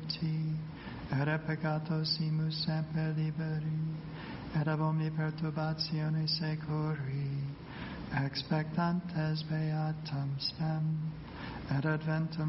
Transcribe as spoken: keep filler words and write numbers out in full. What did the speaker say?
tutti, et peccatosimus semper liberi, et ab omni perturbazione securi, expectantes beatam spem, et adventum